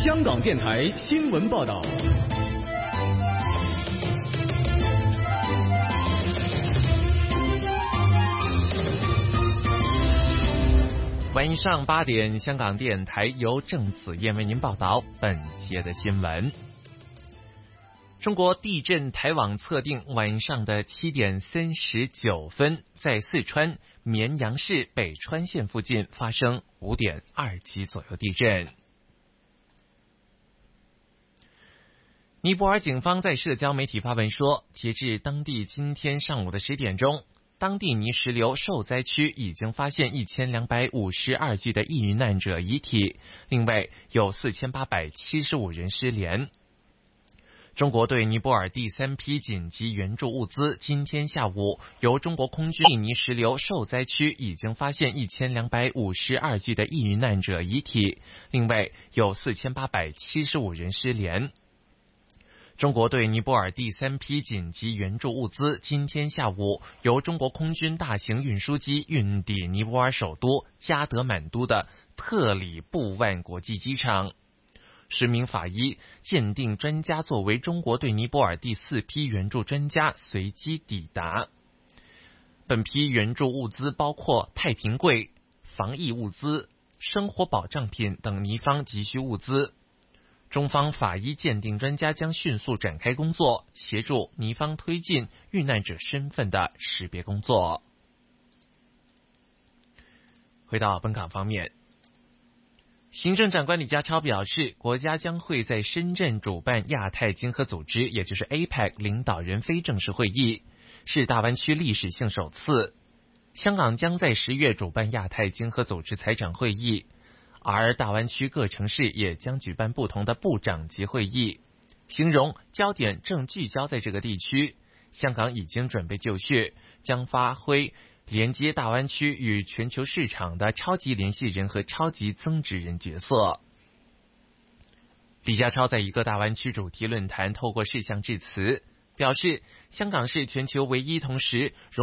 香港电台新闻报道。 晚上8点，香港电台由郑子燕为您报道本节的新闻。中国地震台网测定晚上的7点39分，在四川绵阳市北川县附近发生5点2级左右地震。尼泊尔警方在社交媒体发文说，截至当地今天上午的10点钟，当地泥石流受灾区已经发现1252具的遇难者遗体，另外有4875人失联。中国对尼泊尔第3批紧急援助物资今天下午由中国空军泥石流受灾区已经发现1252具的遇难者遗体，另外有4875人失联。中国对尼泊尔第3批紧急援助物资今天下午由中国空军大型运输机运抵尼泊尔首都加德满都的特里布万国际机场。10名法医鉴定专家作为中国对尼泊尔第4批援助专家随机抵达。本批援助物资包括太平柜、防疫物资、生活保障品等尼方急需物资。中方法医鉴定专家将迅速展开工作，协助尼方推进遇难者身份的识别工作。回到本港方面，行政长官李家超表示，国家将会在深圳主办亚太经合组织，也就是 APEC 领导人非正式会议，是大湾区历史性首次。香港将在10月主办亚太经合组织财长会议，而大湾区各城市也将举办不同的部长级会议，形容焦点正聚焦在这个地区。香港已经准备就绪，将发挥连接大湾区与全球市场的超级联系人和超级增值人角色。李家超在一个大湾区主题论坛透过视像致辞，表示香港是全球唯一同时